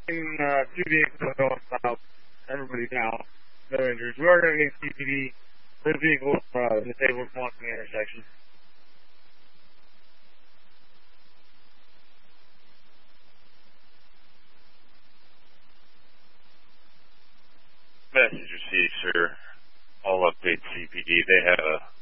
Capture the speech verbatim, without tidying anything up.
Uh, two vehicles going south. Everybody down. No injuries. We are going to need C P D for the vehicle uh, disabled crossing the intersection. Message received, sir. All update C P D. They have a